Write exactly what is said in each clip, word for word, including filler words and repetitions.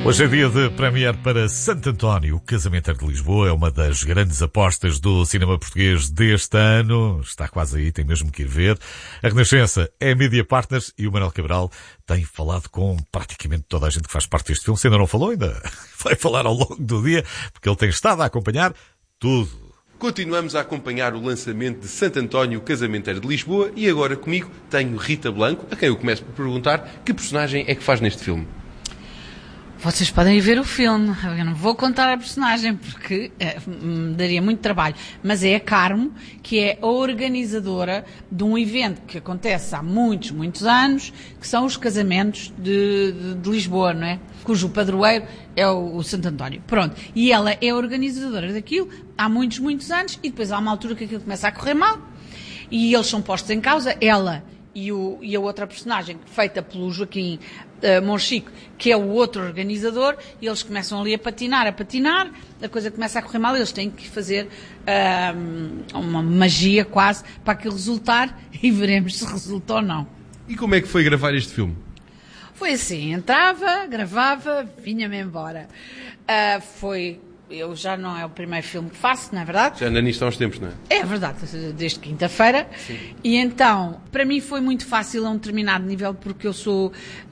Hoje é dia de premiere para Santo António. O Casamento é de Lisboa é uma das grandes apostas do cinema português deste ano. Está quase aí, tem mesmo que ir ver. A Renascença é a Media Partners e o Manuel Cabral tem falado com praticamente toda a gente que faz parte deste filme. Se ainda não falou, ainda vai falar ao longo do dia, porque ele tem estado a acompanhar tudo. Continuamos a acompanhar o lançamento de Santo António, o Casamento é de Lisboa, e agora comigo tenho Rita Blanco, a quem eu começo por perguntar que personagem é que faz neste filme. Vocês podem ir ver o filme, eu não vou contar a personagem porque é, me daria muito trabalho, mas é a Carmo, que é a organizadora de um evento que acontece há muitos, muitos anos, que são os casamentos de, de, de Lisboa, não é? Cujo padroeiro é o, o Santo António. Pronto, e ela é a organizadora daquilo há muitos, muitos anos, e depois há uma altura que aquilo começa a correr mal, e eles são postos em causa, ela e, o, e a outra personagem, feita pelo Joaquim uh, Monchique, que é o outro organizador, e eles começam ali a patinar, a patinar, a coisa começa a correr mal, eles têm que fazer uh, uma magia quase para aquilo resultar, e veremos se resulta ou não. E como é que foi gravar este filme? Foi assim, entrava, gravava, vinha-me embora. Uh, foi... Eu já não é o primeiro filme que faço, não é verdade? Já anda nisto há uns tempos, não é? É verdade, desde quinta-feira. Sim. E então, para mim foi muito fácil a um determinado nível, porque eu sou...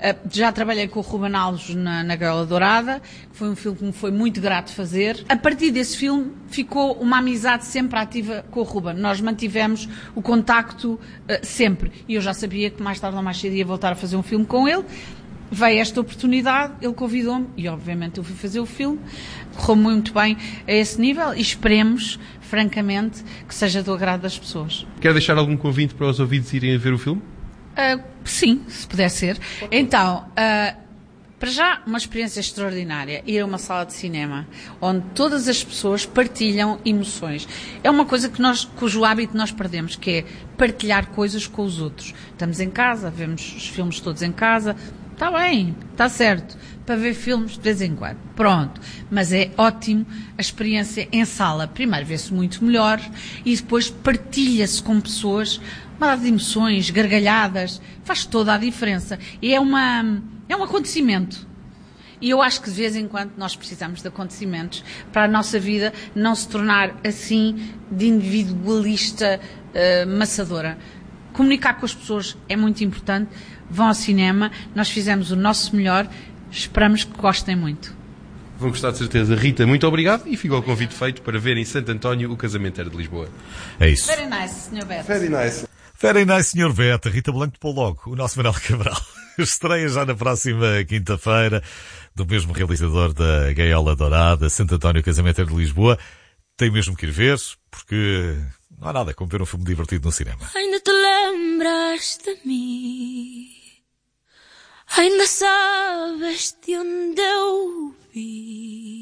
Já trabalhei com o Ruben Alves na, na Gaiola Dourada, que foi um filme que me foi muito grato fazer. A partir desse filme ficou uma amizade sempre ativa com o Ruben. Nós mantivemos o contacto uh, sempre. E eu já sabia que mais tarde ou mais cedo ia voltar a fazer um filme com ele. Veio esta oportunidade, ele convidou-me e obviamente eu fui fazer o filme, correu muito bem a esse nível e esperemos, francamente, que seja do agrado das pessoas. Quer deixar algum convite para os ouvintes irem a ver o filme? Uh, sim, se puder ser. Então, uh, para já, uma experiência extraordinária, ir a uma sala de cinema, onde todas as pessoas partilham emoções. É uma coisa que nós, cujo hábito nós perdemos, que é partilhar coisas com os outros. Estamos em casa, vemos os filmes todos em casa. Está bem, está certo, para ver filmes de vez em quando, pronto, mas é ótimo a experiência em sala. Primeiro vê-se muito melhor e depois partilha-se com pessoas, uma data de emoções, gargalhadas, faz toda a diferença. E é, uma, é um acontecimento. E eu acho que de vez em quando nós precisamos de acontecimentos para a nossa vida não se tornar assim de individualista, uh, maçadora. Comunicar com as pessoas é muito importante. Vão ao cinema, nós fizemos o nosso melhor, esperamos que gostem muito. Vão gostar de certeza. Rita, muito obrigado e fica o convite feito para ver em Santo António o Casamento é de Lisboa. É isso. Very nice, senhor Beto. Very nice. Very nice, senhor Beto. Rita Blanco de logo, o nosso Manuel Cabral. Estreia já na próxima quinta-feira, do mesmo realizador da Gaiola Dourada, Santo António, Casamento é de Lisboa. Tem mesmo que ir ver, porque não há nada como ver um filme divertido no cinema. Ainda te lembras de mim? Ainda sabes de onde eu vi?